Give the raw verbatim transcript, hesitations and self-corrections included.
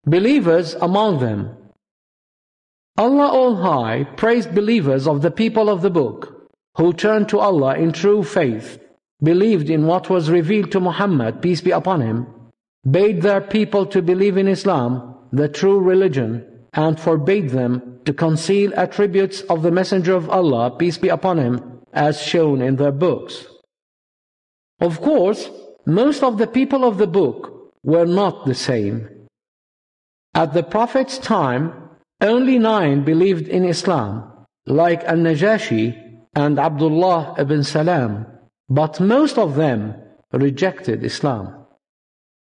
believers among them. Allah All-High praised believers of the people of the book, who turned to Allah in true faith, believed in what was revealed to Muhammad, peace be upon him, bade their people to believe in Islam, the true religion, and forbade them to conceal attributes of the Messenger of Allah, peace be upon him, as shown in their books. Of course, most of the people of the book were not the same. At the Prophet's time, only nine believed in Islam, like Al-Najashi and Abdullah ibn Salam, but most of them rejected Islam.